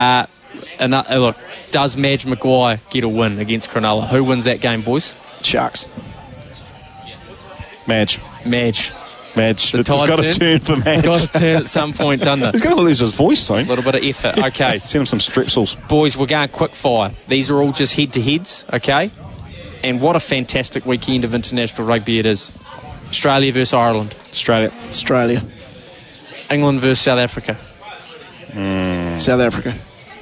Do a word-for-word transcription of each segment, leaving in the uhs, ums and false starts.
Uh, and uh, look, does Madge Maguire get a win against Cronulla? Who wins that game, boys? Sharks. Madge. Madge. Madge. The It's got tide to turn for Madge. Got to turn at some point, doesn't it? He's going to lose his voice soon. A little bit of effort. Okay. Send him some strepsils. Boys, we're going quick fire. These are all just head-to-heads, okay? And what a fantastic weekend of international rugby it is. Australia versus Ireland. Australia. Australia. England versus South Africa. Mm. South Africa.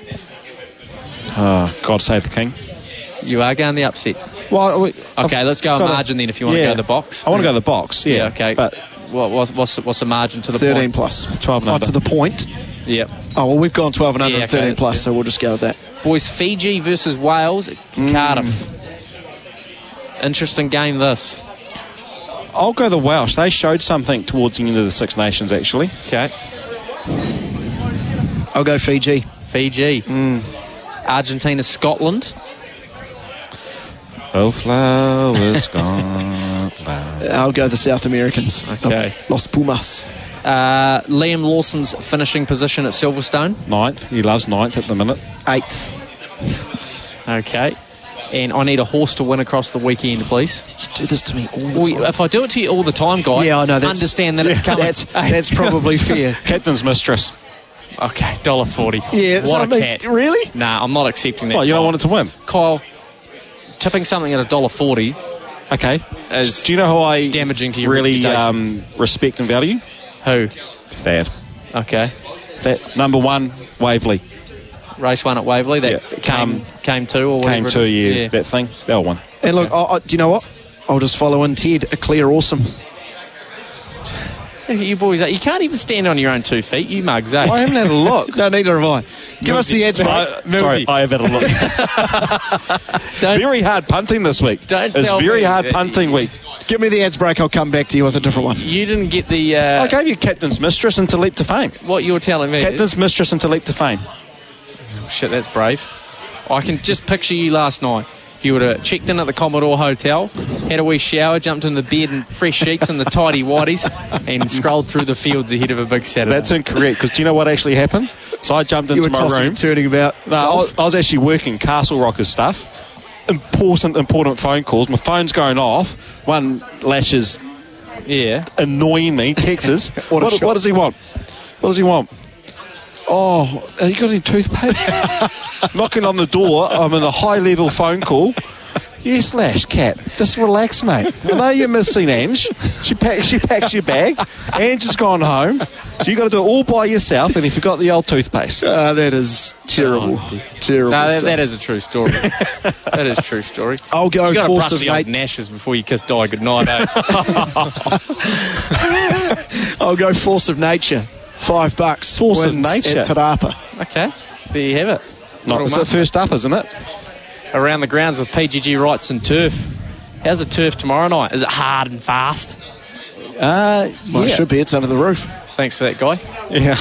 Oh, God save the king. You are going the upset. Well, we, okay, I've let's go a margin a, then if you want yeah. to go the box. I want to go the box, yeah. Yeah, okay. But what, what's, what's, what's the margin to the thirteen point? plus. twelve and oh, under. to the point? Yep. Oh, well, we've gone twelve and under Yeah, and okay, thirteen plus, good. so we'll just go with that. Boys, Fiji versus Wales at Mm. Cardiff. Interesting game, this. I'll go the Welsh. They showed something towards the end of the Six Nations, actually. Okay. I'll go Fiji. Fiji. Mm. Argentina, Scotland. Oh, flowers gone. I'll go the South Americans. Okay. Los Pumas. Uh, Liam Lawson's finishing position at Silverstone. Ninth. He loves ninth at the minute. Eighth. Okay. And I need a horse to win across the weekend, please. You do this to me all the Well, time. if I do it to you all the time, guy, Yeah, I know, that's- understand that it's coming. That's, that's probably fair. Captain's mistress. Okay, one dollar forty. Yeah, what so a I mean, cat. really? Nah, I'm not accepting that. Well, you don't Kyle. want it to win. Kyle, tipping something at one dollar forty Okay. is Do you know who I damaging to your really reputation. um, respect and value? Who? Thad. Okay. That number one, Waverley. Race one at Waverley. That Yeah, came um, came two or whatever. Came it to, is. yeah, that thing. That one. And look, I, I, do you know what? I'll just follow in Ted, a clear awesome. You boys, you can't even stand on your own two feet. You mugs, eh? I haven't had a look. No, neither have I. Give us the ads, mate. I, sorry, I have had a look. Don't, Very hard punting this week. Don't It's tell very me hard that- punting week. Give me the ads break, I'll come back to you with a different one. you didn't get the uh, I gave you Captain's Mistress and To Leap to Fame. what you were telling me. Captain's Mistress and To Leap to Fame. Shit, that's brave. I can just picture you last night. You would have checked in at the Commodore Hotel, had a wee shower, jumped in the bed in fresh sheets and the tidy whities, and strolled through the fields ahead of a big Saturday. That's incorrect, because do you know what actually happened? So I jumped You into were my tossing room. and turning about. No, I was, I was actually working Castle Rockers stuff. Important, important phone calls. My phone's going off. One lashes yeah. annoying me. Texas. What a what, shot. what does he want? What does he want? Oh, have you got any toothpaste? Knocking on the door. I'm in a high-level phone call. Yes, Lash, Cat. Just relax, mate. I know you're missing Ange. She packs, she packs your bag. Ange has gone home. So you got to do it all by yourself, and you forgot the old toothpaste. Ah, that is terrible. Oh, terrible. No, that, stuff. that is a true story. That is a true story. I'll go You got to force brush of the old nature. gnashes before you kiss Di goodnight, eh? I'll go force of nature. Five bucks. Force of wins nature. at Te Rapa. Okay, there you have it. No, Little it's mark. the first up, isn't it? Around the grounds with P G G Rights and Turf. How's the turf tomorrow night? Is it hard and fast? Uh, Well, it yeah. should be. It's under the roof. Thanks for that, guy. Yeah.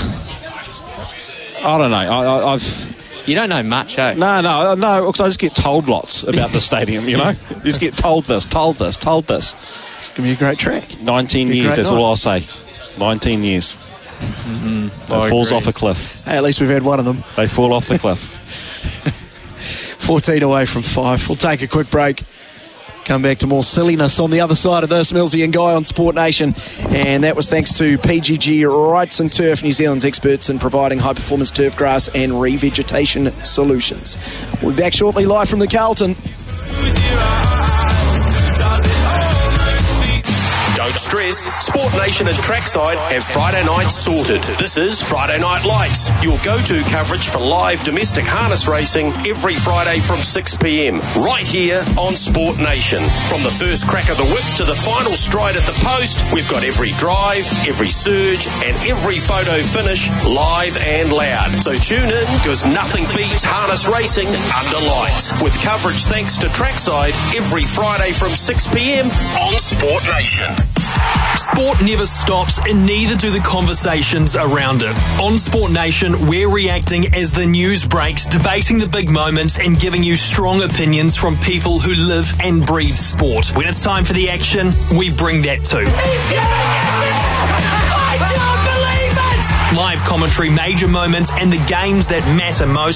I don't know. I, I, I've You don't know much, eh? no, no, no. Because I just get told lots about the stadium. You know, you just get told this, told this, told this. It's going to be a great track. Nineteen Be a years. great That's night. all I'll say. Nineteen years. Mm-hmm. It falls off a cliff. Hey, at least we've had one of them. They fall off the cliff. fourteen away from five. We'll take a quick break. Come back to more silliness on the other side of this. Millsy and Guy on Sport Nation. And that was thanks to P G G Rights and Turf, New Zealand's experts in providing high-performance turf grass and revegetation solutions. We'll be back shortly live from the Carlton. Don't stress, Sport Nation and Trackside have Friday nights sorted. This is Friday Night Lights, your go-to coverage for live domestic harness racing every Friday from six p.m. right here on Sport Nation. From the first crack of the whip to the final stride at the post, we've got every drive, every surge and every photo finish live and loud. So tune in, because nothing beats harness racing under lights. With coverage thanks to Trackside every Friday from six p.m. on Sport Nation. Sport never stops, and neither do the conversations around it. On Sport Nation, we're reacting as the news breaks, debating the big moments and giving you strong opinions from people who live and breathe sport. When it's time for the action, we bring that too. He's getting it! I don't believe it! Live commentary, major moments and the games that matter most